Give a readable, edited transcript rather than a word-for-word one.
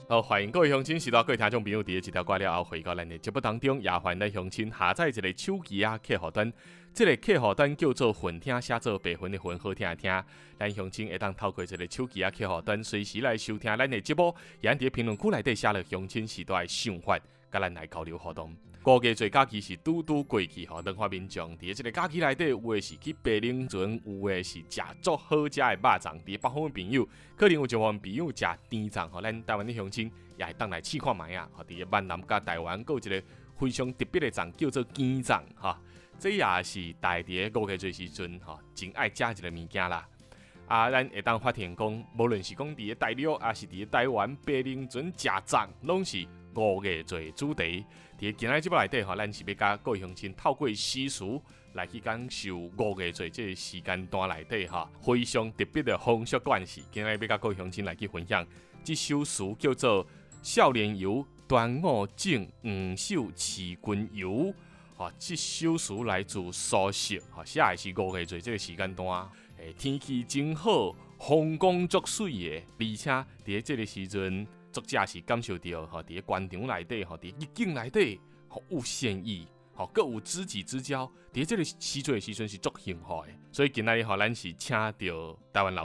好，欢迎各位乡亲，是到各位听众朋友，伫一条歌了后，回到咱的节目当中，也欢迎咱乡亲下载一个手机客户端，这个客户端叫做混听，写做白混的混，好听的听。咱乡亲会当透过这个手机客户端，随时来收听咱的节目，也伫评论区内底写了乡亲时代的想法，甲咱来交流互动。五月节假期是拄过去，中华民众伫这个假期内底，有的是去白冷船，有的是食足好食的肉粽。伫北方的朋友，可能有一部分朋友食甜粽，咱台湾的乡亲也会当来试看卖啊。伫闽南甲台湾，有一个非常特别的粽，叫做甜粽哈。这也是大伫5月节时阵真爱食一个物件啦。咱会当发现讲，无论是讲伫大陆，还是伫台湾，白冷船食粽，拢是5月节主题。伫今仔节目内底，咱是要甲各位乡亲透过诗词来去讲授5月节这个时间段内底非常特别的风俗惯习。今仔要甲各位乡亲来去分享，这首诗叫做《少年游端午正黄手持君游》。这首诗来自苏轼，写的是5月节这个时间段，天气真好，风光足水的，而且伫这个时阵。作者是感受到伫官场内底伫逆境内底有善意各有知己之交，伫这个时阵是足幸福的。所以今仔日咱是请到台湾老